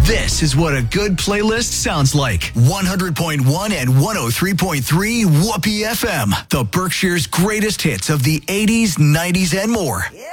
This is what a good playlist sounds like. 100.1 and 103.3 Whoopee FM. The Berkshire's greatest hits of the 80s, 90s, and more.